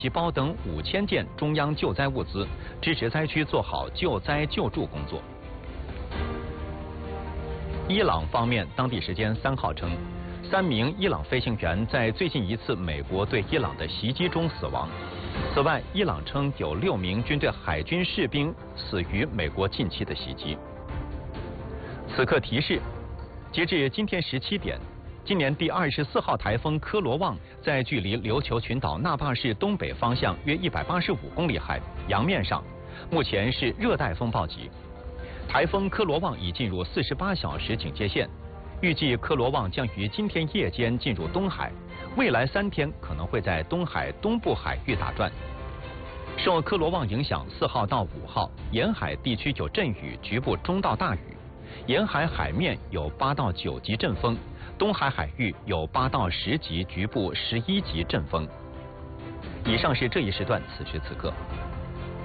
即包等5000件中央救灾物资，支持灾区做好救灾救助工作。伊朗方面当地时间3号称，3名伊朗飞行员在最近一次美国对伊朗的袭击中死亡。此外，伊朗称有6名军队海军士兵死于美国近期的袭击。此刻提示，截至今天17点，今年第24号台风科罗旺在距离琉球群岛那霸市东北方向约185公里海洋面上，目前是热带风暴级。台风科罗旺已进入48小时警戒线，预计科罗旺将于今天夜间进入东海，未来3天可能会在东海东部海域打转。受科罗旺影响，4号到5号，沿海地区有阵雨，局部中到大雨。沿海海面有8到9级阵风，东海海域有8到10级，局部11级阵风。以上是这一时段此时此刻。